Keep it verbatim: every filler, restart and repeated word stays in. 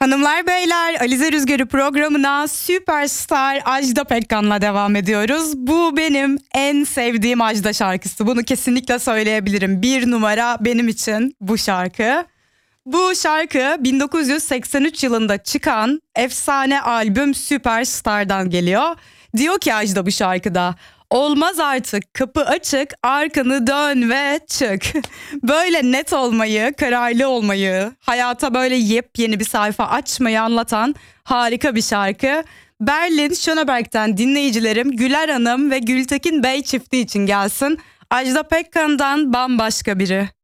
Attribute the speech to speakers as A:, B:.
A: Hanımlar beyler, Alize Rüzgarı programına Süperstar Ajda Pekkan'la devam ediyoruz. Bu benim en sevdiğim Ajda şarkısı. Bunu kesinlikle söyleyebilirim. Bir numara benim için bu şarkı. Bu şarkı bin dokuz yüz seksen üç yılında çıkan efsane albüm Süperstar'dan geliyor. Diyor ki Ajda bu şarkıda: olmaz artık, kapı açık, arkanı dön ve çık. Böyle net olmayı, kararlı olmayı, hayata böyle yepyeni bir sayfa açmayı anlatan harika bir şarkı. Berlin Schöneberg'den dinleyicilerim Güler Hanım ve Gültekin Bey çifti için gelsin. Ajda Pekkan'dan Bambaşka Biri.